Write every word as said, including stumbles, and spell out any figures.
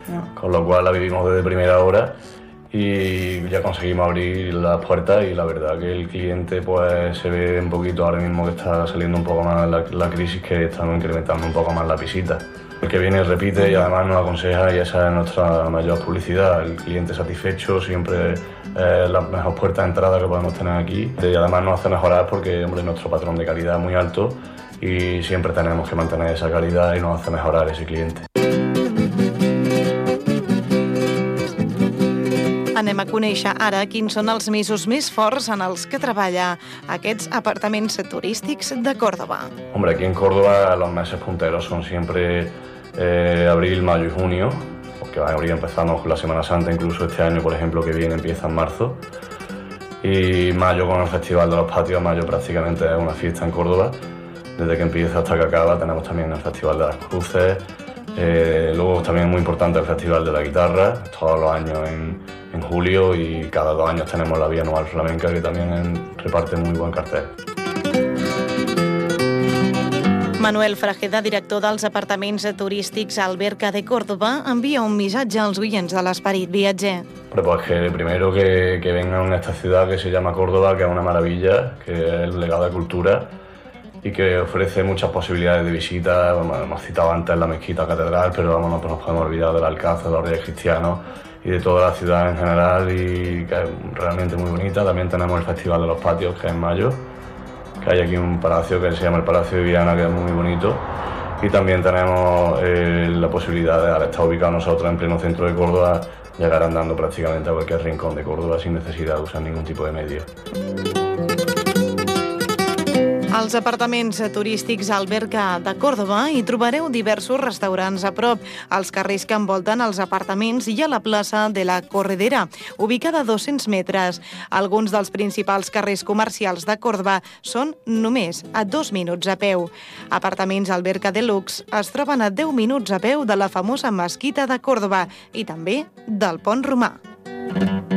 con lo cual la vivimos desde primera hora y ya conseguimos abrir las puertas y la verdad que el cliente pues se ve un poquito ahora mismo que está saliendo un poco más la, la crisis, que estamos incrementando un poco más la visita. El que viene repite y además nos aconseja, y esa es nuestra mayor publicidad, el cliente satisfecho siempre es la mejor puerta de entrada que podemos tener aquí, y además nos hace mejorar porque hombre, nuestro patrón de calidad es muy alto y siempre tenemos que mantener esa calidad y nos hace mejorar ese cliente. Anem a conèixer ara quins són els mesos més forts en els que treballa aquests apartaments turístics de Córdoba. Hombre, aquí en Córdoba los meses punteros son siempre eh, abril, mayo y junio, porque ahora empezamos con la Semana Santa, incluso este año, por ejemplo, que viene empieza en marzo. Y mayo con el Festival de los Patios, mayo prácticamente es una fiesta en Córdoba. Desde que empieza hasta que acaba tenemos también el Festival de las Cruces. Eh, luego también es muy importante el Festival de la Guitarra, todos los años en, en julio, y cada dos años tenemos la Vía Anual Flamenca, que también en, reparte muy buen cartel. Manuel Frajeda, director dels apartaments turístics Alberca de Córdoba, envia un missatge als oients de l'Esperit Viatger. Pues que primero que, que vengan a esta ciudad que se llama Córdoba, que es una maravilla, que es el legado de cultura y que ofrece muchas posibilidades de visita. Hemos citado antes la mezquita catedral, pero vamos, no nos podemos olvidar del Alcázar, de los Reyes Cristianos y de toda la ciudad en general, y que es realmente muy bonita. También tenemos el Festival de los Patios, que es en mayo, que hay aquí un palacio que se llama el Palacio de Viana, que es muy bonito. Y también tenemos eh, la posibilidad de, al estar ubicados nosotros en pleno centro de Córdoba, llegar andando prácticamente a cualquier rincón de Córdoba sin necesidad de usar ningún tipo de medio. Als apartaments turístics Alberca de Córdoba hi trobareu diversos restaurants a prop, als carrers que envolten els apartaments i a la plaça de la Corredera, ubicada a dos-cents metres. Alguns dels principals carrers comercials de Córdoba són només a dos minuts a peu. Apartaments Alberca Deluxe es troben a deu minuts a peu de la famosa mesquita de Córdoba i també del Pont Romà.